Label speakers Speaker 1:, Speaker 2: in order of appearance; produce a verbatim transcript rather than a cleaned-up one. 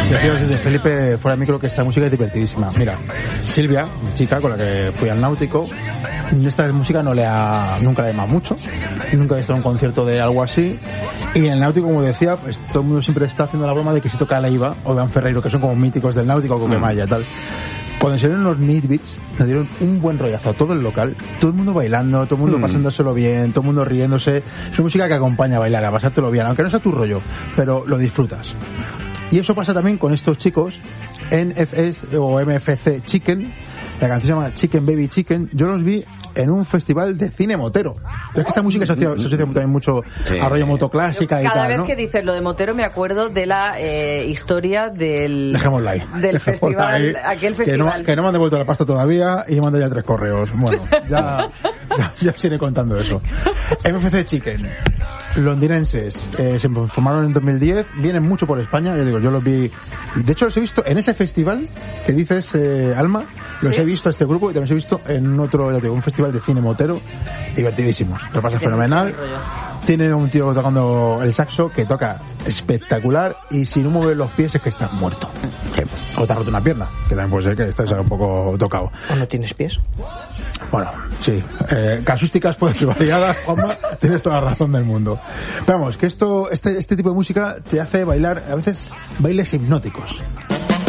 Speaker 1: Deciros desde Felipe fuera de micro que esta música es divertidísima. Mira, Silvia, mi chica con la que fui al Náutico, esta música no le ha, nunca le ha llamado mucho, nunca he estado en un concierto de algo así, y en el Náutico, como decía, pues todo el mundo siempre está haciendo la broma de que si toca Leiva o Iván Ferreiro, que son como míticos del Náutico, o Coquemaya y tal. Cuando se dieron los Neatbeats, nos dieron un buen rollazo a todo el local, todo el mundo bailando, todo el mundo mm. pasándoselo bien, todo el mundo riéndose. Es una música que acompaña a bailar, a pasártelo bien, aunque no sea tu rollo, pero lo disfrutas. Y eso pasa también con estos chicos, N F S o M F C Chicken, la canción se llama Chicken Baby Chicken. Yo los vi en un festival de cine motero. Pero es que esta música se asocia, se asocia también mucho sí. a rollo motoclásica y tal,
Speaker 2: cada vez
Speaker 1: ¿no?
Speaker 2: que dices lo de motero me acuerdo de la eh, historia del...
Speaker 1: Dejémosla ahí.
Speaker 2: Del
Speaker 1: Dejémosla
Speaker 2: festival,
Speaker 1: ahí,
Speaker 2: aquel
Speaker 1: que
Speaker 2: festival.
Speaker 1: No, que no me han devuelto la pasta todavía y me mando ya tres correos. Bueno, ya, ya, ya os iré contando eso. M F C Chicken, londinenses, eh, se formaron en dos mil diez, vienen mucho por España, ya digo, yo los vi, de hecho los he visto en ese festival que dices, eh, Alma, los ¿Sí? he visto a este grupo y también los he visto en otro, ya digo, un festival de cine motero, divertidísimos, te lo pasa fenomenal. Tienen un tío tocando el saxo que toca espectacular y si no mueve los pies es que estás muerto. Sí. O te ha roto una pierna, que también puede ser que estés un poco tocado.
Speaker 3: ¿O no tienes pies?
Speaker 1: Bueno, sí. Eh, casuísticas pueden ser variadas, Juanma, tienes toda la razón del mundo. Pero vamos, que esto, este, este tipo de música te hace bailar, a veces, bailes hipnóticos.